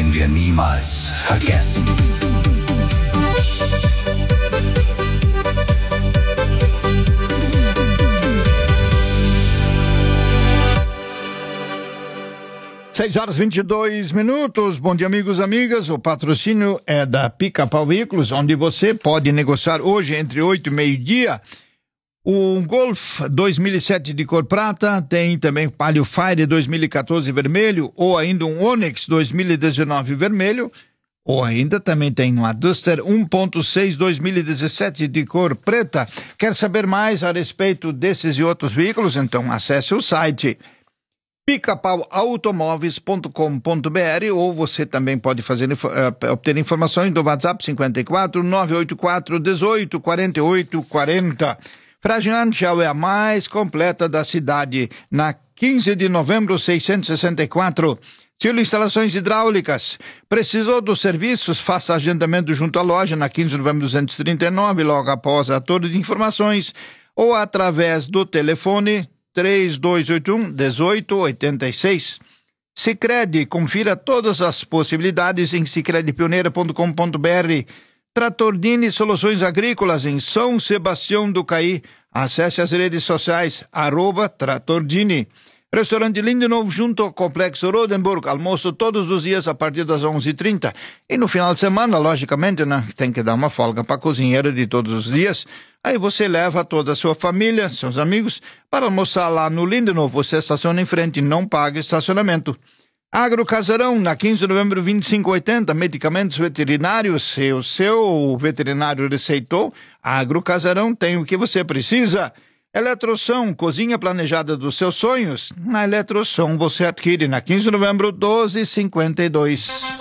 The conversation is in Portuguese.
werden wir niemals vergessen. Seis horas 22 minutos. Bom dia, amigos e amigas. O patrocínio é da Pica-Pau Veículos, onde você pode negociar hoje entre 8 e meio-dia um Golf 2007 de cor prata, tem também Palio Fire 2014 vermelho, ou ainda um Onix 2019 vermelho, ou ainda também tem uma Duster 1.6 2017 de cor preta. Quer saber mais a respeito desses e outros veículos? Então acesse o site picapauautomóveis.com.br, ou você também pode obter informações do WhatsApp 54 984 18 48 40. Fragiantial é a mais completa da cidade, na 15 de novembro 664. Tilo Instalações Hidráulicas. Precisou dos serviços? Faça agendamento junto à loja na 15 de novembro 239, logo após a torre de informações, ou através do telefone 3281-1886. Sicredi, confira todas as possibilidades em sicredipioneira.com.br. Trator Dini Soluções Agrícolas em São Sebastião do Caí. Acesse as redes sociais @Trator Dini. Restaurante Lindo Novo junto ao Complexo Rodenburg. Almoço todos os dias a partir das 11h30. E no final de semana, logicamente, né, tem que dar uma folga para cozinheiro de todos os dias. Aí você leva toda a sua família, seus amigos, para almoçar lá no Lindo Novo. Você estaciona em frente e não paga estacionamento. Agro Casarão, na 15 de novembro 2580, medicamentos veterinários, se o seu veterinário receitou, Agro Casarão tem o que você precisa. Eletrosom, cozinha planejada dos seus sonhos, na Eletrosom você adquire na 15 de novembro 1252.